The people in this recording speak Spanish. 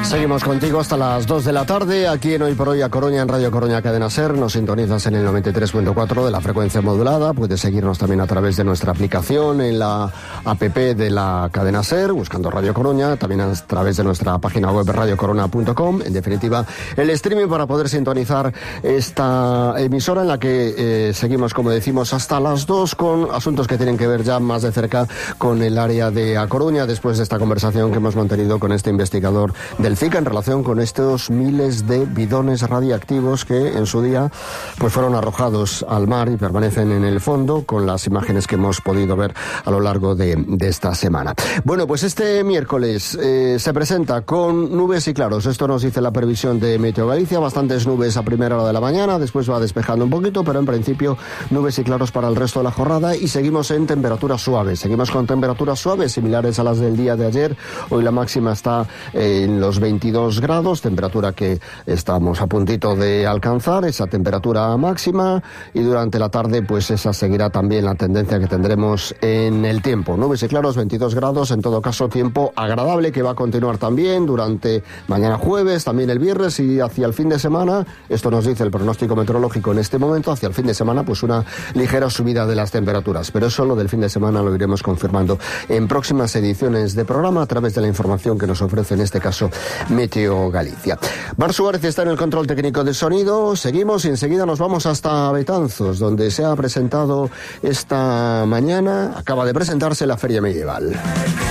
Seguimos contigo hasta las 2 de la tarde, aquí en Hoy por Hoy a Coruña, en Radio Coruña Cadena Ser. Nos sintonizas en el 93.4 de la frecuencia modulada. Puedes seguirnos también a través de nuestra aplicación en la app de la Cadena Ser, buscando Radio Coruña, también a través de nuestra página web radiocorona.com. En definitiva, el streaming para poder sintonizar esta emisora en la que seguimos, como decimos, hasta las 2 con asuntos que tienen que ver ya más de cerca con el área de A Coruña, después de esta conversación que hemos mantenido con este investigador del CICA en relación con estos miles de bidones radiactivos que en su día pues fueron arrojados al mar y permanecen en el fondo, con las imágenes que hemos podido ver a lo largo de esta semana. Bueno, pues este miércoles se presenta con nubes y claros. Esto nos dice la previsión de Meteo Galicia, bastantes nubes a primera hora de la mañana, después va despejando un poquito, pero en principio nubes y claros para el resto de la jornada, y seguimos en temperaturas suaves. Seguimos con temperaturas suaves similares a las del día de ayer. Hoy la máxima está en los 22 grados, temperatura que estamos a puntito de alcanzar, esa temperatura máxima, y durante la tarde pues esa seguirá también la tendencia que tendremos en el tiempo. Nubes y claros, 22 grados, en todo caso tiempo agradable que va a continuar también durante mañana jueves, también el viernes y hacia el fin de semana. Esto nos dice el pronóstico meteorológico en este momento. Hacia el fin de semana pues una ligera subida de las temperaturas, pero eso lo del fin de semana lo iremos confirmando en próximas ediciones de programa a través de la información que nos ofrece en este caso Meteo Galicia. Mar Suárez está en el control técnico de sonido. Seguimos y enseguida nos vamos hasta Betanzos, donde se ha presentado esta mañana, acaba de presentarse la Feria Medieval.